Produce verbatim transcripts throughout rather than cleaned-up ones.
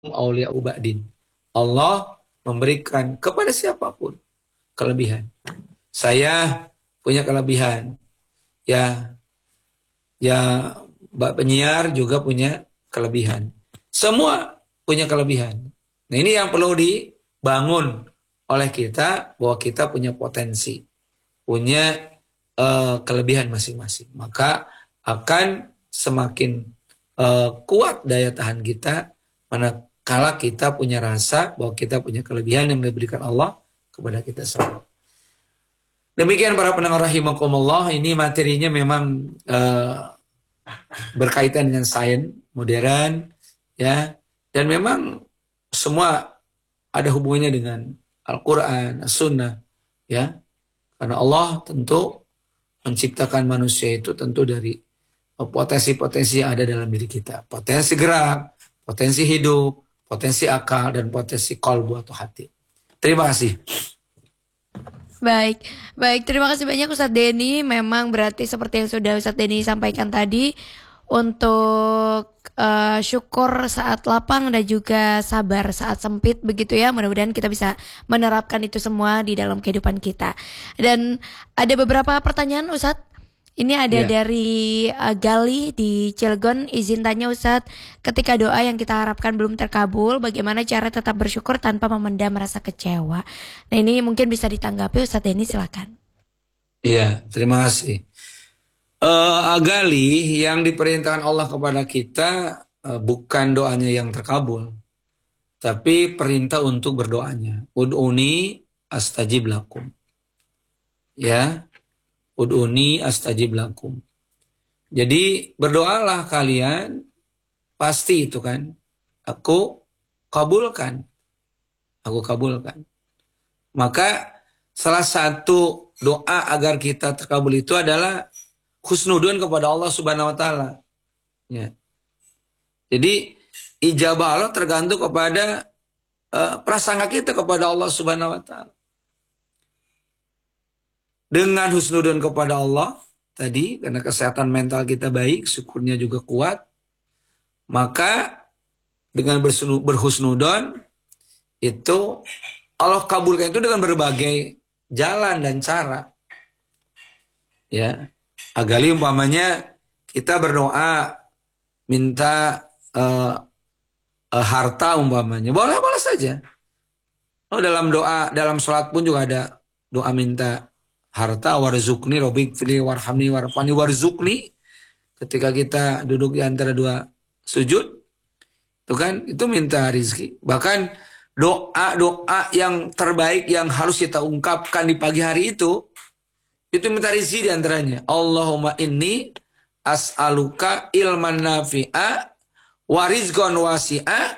aulia ubadin. Allah memberikan kepada siapapun kelebihan. Saya punya kelebihan. Ya, ya Mbak penyiar juga punya kelebihan. Semua punya kelebihan. Nah, ini yang perlu dibangun oleh kita bahwa kita punya potensi, punya uh, kelebihan masing-masing. Maka akan semakin uh, kuat daya tahan kita manakala kita punya rasa bahwa kita punya kelebihan yang diberikan Allah kepada kita semua. Demikian para pendengar rahimakumullah, ini materinya memang uh, berkaitan dengan sains modern, ya, dan memang semua ada hubungannya dengan Al-Quran, As-Sunnah, ya, karena Allah tentu menciptakan manusia itu tentu dari potensi-potensi yang ada dalam diri kita, potensi gerak, potensi hidup, potensi akal, dan potensi qalbu atau hati. Terima kasih. Baik, baik. Terima kasih banyak Ustadz Denny. Memang berarti seperti yang sudah Ustadz Denny sampaikan tadi, untuk uh, syukur saat lapang dan juga sabar saat sempit begitu ya. Mudah-mudahan kita bisa menerapkan itu semua di dalam kehidupan kita. Dan ada beberapa pertanyaan Ustadz. Ini ada yeah. dari uh, Gali di Cilegon. Izin tanya Ustadz, ketika doa yang kita harapkan belum terkabul, bagaimana cara tetap bersyukur tanpa memendam rasa kecewa? Nah, ini mungkin bisa ditanggapi Ustadz Denny, silakan. Iya, yeah, terima kasih. Uh, Gali, yang diperintahkan Allah kepada kita uh, bukan doanya yang terkabul, tapi perintah untuk berdoanya. Ud'uni astajib lakum. Ya, ud'uni astajib lakum. Jadi berdoalah kalian, pasti itu kan, aku kabulkan. Aku kabulkan. Maka salah satu doa agar kita terkabul itu adalah husnudun kepada Allah Subhanahu wa taala. Ya. Jadi ijabah Allah tergantung kepada uh, prasangka kita kepada Allah Subhanahu wa taala. Dengan husnudun kepada Allah tadi, karena kesehatan mental kita baik, syukurnya juga kuat, maka dengan berhusnudun itu Allah kabulkan itu dengan berbagai jalan dan cara. Ya. Agali umpamanya kita berdoa minta uh, uh, harta umpamanya, boleh boleh saja. Oh, dalam doa dalam sholat pun juga ada doa minta harta, warzukni robik fili warhamni warfani warzukni. Ketika kita duduk di antara dua sujud, itu kan itu minta rizki. Bahkan doa doa yang terbaik yang harus kita ungkapkan di pagi hari itu. Itu minta rizki diantaranya. Allahumma inni as'aluka ilman nafi'a wa rizqan wasi'a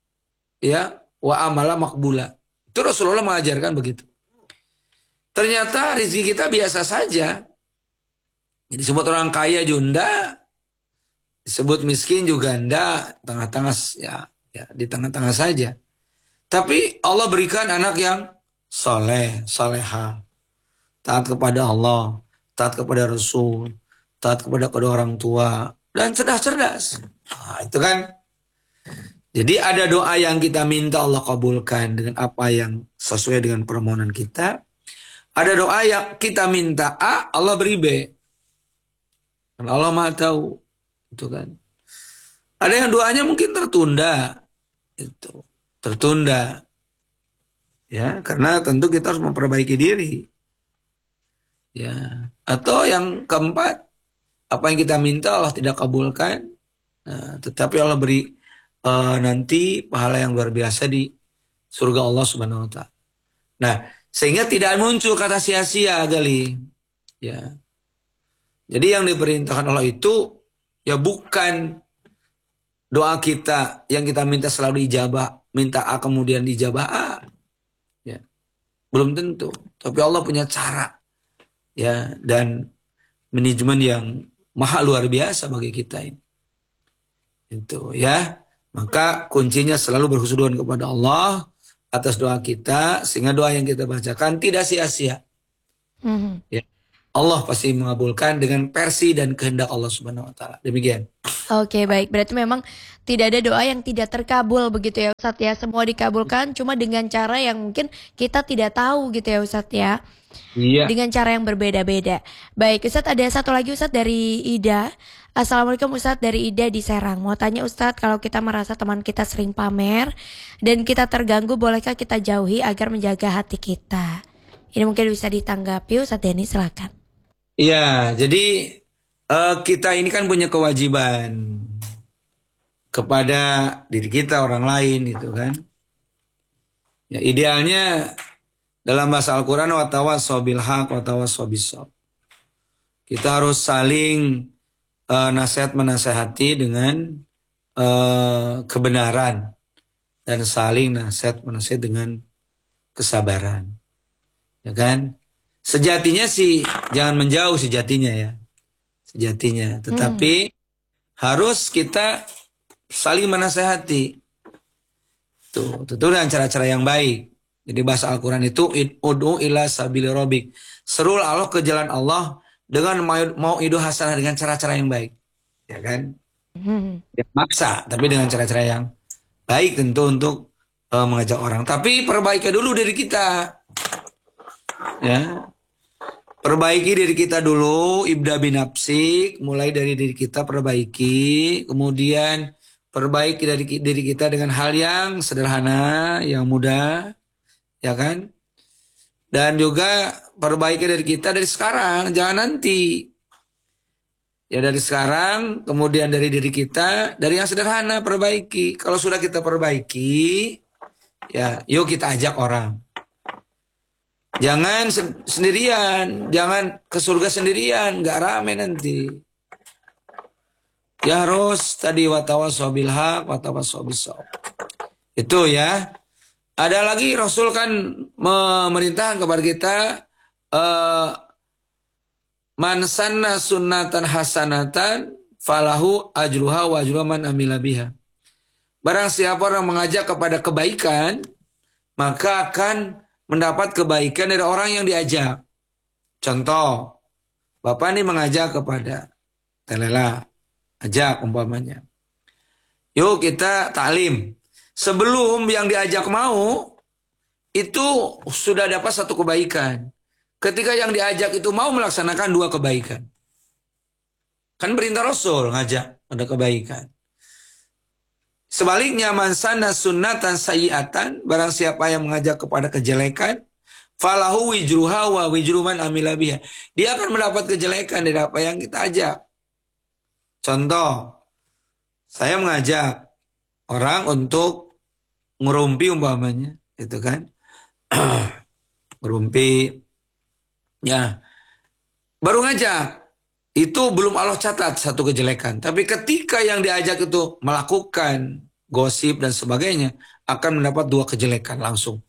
ya wa amala makbula. Itu Rasulullah mengajarkan begitu. Ternyata rizki kita biasa saja. Disebut orang kaya juga, disebut miskin juga enggak, tengah-tengah ya, ya di tengah-tengah saja. Tapi Allah berikan anak yang soleh, soleha, taat kepada Allah, taat kepada Rasul, taat kepada kedua orang tua, dan cerdas-cerdas. Nah, itu kan. Jadi ada doa yang kita minta Allah kabulkan dengan apa yang sesuai dengan permohonan kita. Ada doa yang kita minta A, Allah beri B. Karena Allah Maha tahu. Itu kan. Ada yang doanya mungkin tertunda. Itu. Tertunda. Ya, karena tentu kita harus memperbaiki diri. Ya, atau yang keempat, apa yang kita minta Allah tidak kabulkan, nah, tetapi Allah beri uh, nanti pahala yang luar biasa di surga Allah Subhanahu wa taala. Nah, sehingga tidak muncul kata sia-sia Gali. Ya. Jadi yang diperintahkan Allah itu ya bukan doa kita yang kita minta selalu dijabah, minta A kemudian dijabah A. Ya. Belum tentu, tapi Allah punya cara. Ya, dan manajemen yang maha luar biasa bagi kita ini. Itu ya. Maka kuncinya selalu berhusnudon kepada Allah atas doa kita, sehingga doa yang kita bacakan tidak sia-sia. Mm-hmm. Ya. Allah pasti mengabulkan dengan versi dan kehendak Allah Subhanahu wa taala. Demikian. Oke, baik. Berarti memang tidak ada doa yang tidak terkabul begitu ya Ustadz ya. Semua dikabulkan cuma dengan cara yang mungkin kita tidak tahu gitu ya Ustadz ya. Iya. Dengan cara yang berbeda-beda. Baik Ustadz, ada satu lagi Ustadz dari Ida. Assalamualaikum Ustadz, dari Ida di Serang. Mau tanya Ustadz, kalau kita merasa teman kita sering pamer dan kita terganggu, bolehkah kita jauhi agar menjaga hati kita? Ini mungkin bisa ditanggapi Ustadz Denny, silakan. Iya, jadi uh, kita ini kan punya kewajiban kepada diri kita, orang lain gitu kan. Ya, idealnya dalam bahasa Al-Quran, wa tawassaw bil haq wa tawassaw bis sabr. Kita harus saling uh, nasihat menasehati dengan uh, kebenaran dan saling nasihat menasehati dengan kesabaran. Ya kan? Sejatinya sih jangan menjauh sejatinya ya. Sejatinya, tetapi hmm. harus kita saling menasehati. Tuh, tentu dengan cara-cara yang baik. Jadi bahasa Al-Quran itu ud'u ila sabili rabbik. Seru Allah ke jalan Allah dengan mau idu hasanah, dengan cara-cara yang baik. Ya kan? Hmm. Ya, maksa, tapi dengan cara-cara yang baik tentu untuk uh, mengajak orang. Tapi perbaiki dulu diri kita. Ya. Perbaiki diri kita dulu, ibda binapsik, mulai dari diri kita perbaiki, kemudian perbaiki dari diri kita dengan hal yang sederhana, yang mudah, ya kan? Dan juga perbaiki dari kita dari sekarang, jangan nanti. Ya dari sekarang, kemudian dari diri kita, dari yang sederhana perbaiki. Kalau sudah kita perbaiki, ya yuk kita ajak orang. Jangan sendirian, jangan ke surga sendirian, nggak rame nanti. Ya harus tadi watawassaw bil haq, watawassaw bis sabr. Itu ya. Ada lagi Rasul kan memerintahkan kepada kita uh, man sanna sunnatan hasanatan falahu ajruha wa ajru man amila biha. Barang siapa orang mengajak kepada kebaikan, maka akan mendapat kebaikan dari orang yang diajak. Contoh, Bapak ini mengajak kepada Telela, ajak umpamanya. Yuk kita taklim. Sebelum yang diajak mau, itu sudah dapat satu kebaikan. Ketika yang diajak itu mau melaksanakan dua kebaikan. Kan perintah Rasul ngajak ada kebaikan. Sebaliknya man sanna sunnatan sayyi'atan, barang siapa yang mengajak kepada kejelekan, falahu wijruha wa wijru man amila biha. Dia akan mendapat kejelekan dari apa yang kita ajak. Contoh, saya mengajak orang untuk ngerumpi umpamanya, itu kan. Ngerumpi. Ya. Baru ngajak. Itu belum Allah catat satu kejelekan. Tapi ketika yang diajak itu melakukan gosip dan sebagainya, akan mendapat dua kejelekan langsung.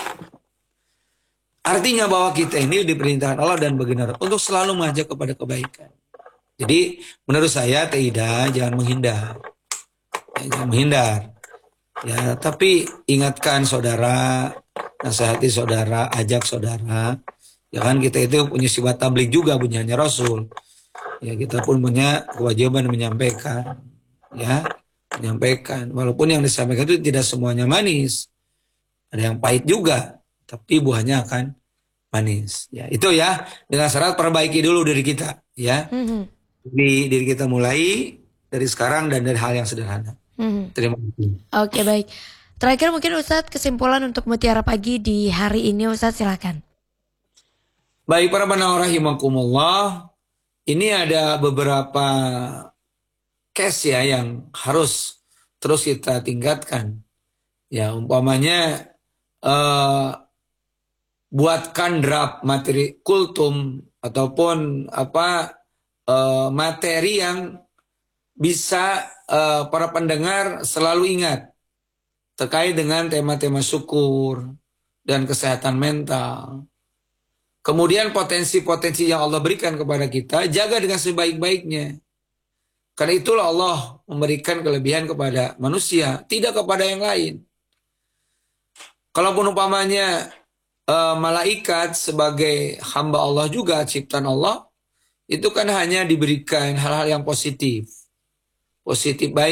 Artinya bahwa kita ini diperintahkan Allah dan baginda untuk selalu mengajak kepada kebaikan. Jadi menurut saya tidak, jangan menghindar. Ya, jangan menghindar. Ya, tapi ingatkan saudara, nasihati saudara, ajak saudara. Ya kan kita itu punya sifat tabligh juga, punyanya Rasul. Ya kita pun punya kewajiban menyampaikan, ya menyampaikan. Walaupun yang disampaikan itu tidak semuanya manis, ada yang pahit juga, tapi buahnya akan manis. Ya itu ya, dengan syarat perbaiki dulu diri kita, ya. Mm-hmm. Di diri kita mulai dari sekarang dan dari hal yang sederhana. Mm-hmm. Terima kasih. Oke baik. Terakhir mungkin Ustadz kesimpulan untuk Mutiara Pagi di hari ini Ustadz silakan. Baik para pendengar rahimakumullah. Ini ada beberapa case ya yang harus terus kita tingkatkan. Ya umpamanya eh, buatkan draft materi kultum ataupun apa eh, materi yang bisa eh, para pendengar selalu ingat terkait dengan tema-tema syukur dan kesehatan mental. Kemudian potensi-potensi yang Allah berikan kepada kita, jaga dengan sebaik-baiknya. Karena itulah Allah memberikan kelebihan kepada manusia, tidak kepada yang lain. Kalaupun umpamanya e, malaikat sebagai hamba Allah juga, ciptaan Allah, itu kan hanya diberikan hal-hal yang positif. Positif baik.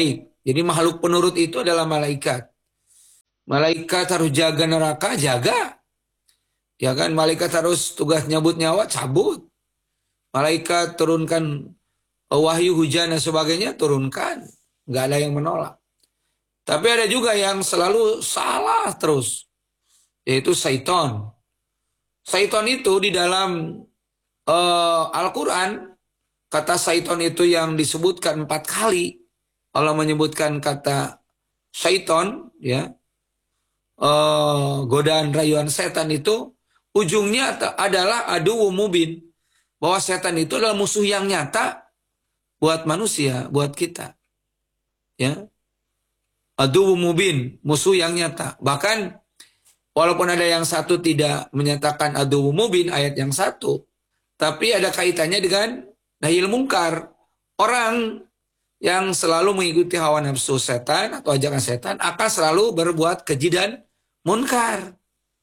Jadi makhluk penurut itu adalah malaikat. Malaikat harus jaga neraka, jaga. Ya kan, malaikat harus tugas nyabut nyawa, cabut. Malaikat turunkan wahyu, hujan dan sebagainya, turunkan. Nggak ada yang menolak. Tapi ada juga yang selalu salah terus, yaitu syaitan. Syaitan itu di dalam uh, Al-Quran, kata syaitan itu yang disebutkan empat kali. Allah menyebutkan kata syaitan, ya, uh, godaan rayuan setan itu, ujungnya adalah adu mubin. Bahwa setan itu adalah musuh yang nyata buat manusia, buat kita. Ya, adu mubin, musuh yang nyata. Bahkan walaupun ada yang satu tidak menyatakan adu mubin ayat yang satu, tapi ada kaitannya dengan nahil mungkar. Orang yang selalu mengikuti hawa nafsu setan atau ajakan setan akan selalu berbuat keji dan munkar.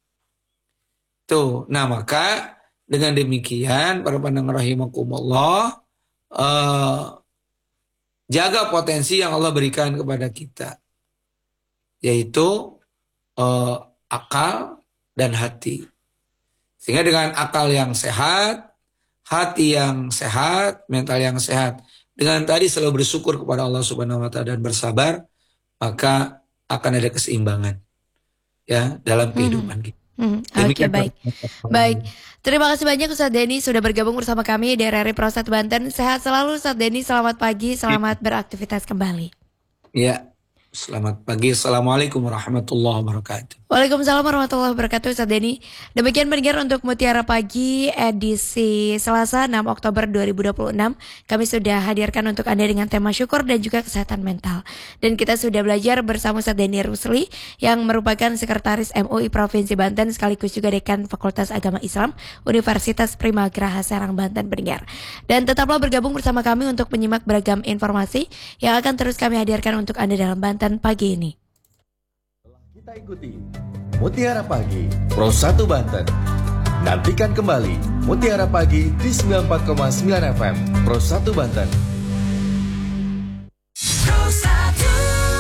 Tuh, nah maka dengan demikian para pendengar rahimakumullah, uh, jaga potensi yang Allah berikan kepada kita, yaitu uh, akal dan hati. Sehingga dengan akal yang sehat, hati yang sehat, mental yang sehat, dengan tadi selalu bersyukur kepada Allah Subhanahu wa taala dan bersabar, maka akan ada keseimbangan ya dalam kehidupan Hmm. kita. Hmm, Oke, Demikian baik. Baik. Terima kasih banyak Ustadz Denny sudah bergabung bersama kami di R R I Prostat Banten. Sehat selalu Ustadz Denny, selamat pagi, selamat beraktivitas kembali. Ya, selamat pagi. Assalamualaikum warahmatullahi wabarakatuh. Waalaikumsalam warahmatullahi wabarakatuh Ustadz Denny. Demikian pendengar untuk Mutiara Pagi edisi Selasa enam Oktober dua ribu dua puluh enam. Kami sudah hadirkan untuk Anda dengan tema syukur dan juga kesehatan mental. Dan kita sudah belajar bersama Ustadz Denny Rusli yang merupakan Sekretaris M U I Provinsi Banten sekaligus juga Dekan Fakultas Agama Islam Universitas Primagraha Serang Banten pendengar. Dan tetaplah bergabung bersama kami untuk menyimak beragam informasi yang akan terus kami hadirkan untuk Anda dalam Banten pagi ini. Kita ikuti Mutiara Pagi Pro satu Banten. Nantikan kembali Mutiara Pagi di sembilan puluh empat koma sembilan F M Pro satu Banten. Pro satu.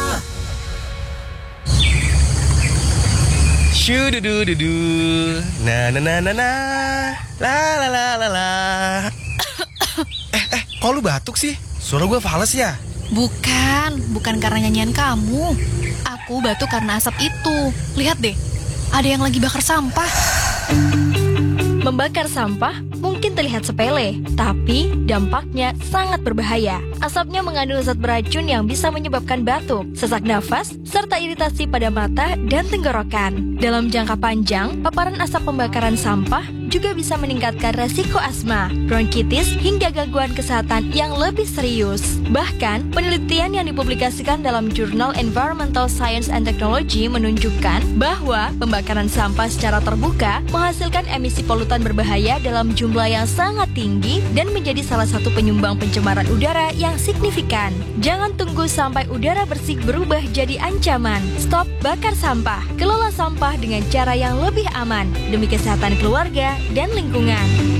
Shududududu. Na na na na na. La la la la la. eh eh, kok lu batuk sih? Suara gue fales ya? Bukan, bukan karena nyanyian kamu. Aku batuk karena asap itu. Lihat deh, ada yang lagi bakar sampah. Membakar sampah mungkin terlihat sepele, tapi dampaknya sangat berbahaya. Asapnya mengandung zat beracun yang bisa menyebabkan batuk, sesak nafas, serta iritasi pada mata dan tenggorokan. Dalam jangka panjang, paparan asap pembakaran sampah juga bisa meningkatkan resiko asma, bronkitis, hingga gangguan kesehatan yang lebih serius. Bahkan, penelitian yang dipublikasikan dalam jurnal Environmental Science and Technology menunjukkan bahwa pembakaran sampah secara terbuka menghasilkan emisi polutan berbahaya dalam jumlah yang sangat tinggi dan menjadi salah satu penyumbang pencemaran udara yang signifikan. Jangan tunggu sampai udara bersih berubah jadi ancaman. Stop bakar sampah. Kelola sampah dengan cara yang lebih aman demi kesehatan keluarga dan lingkungan.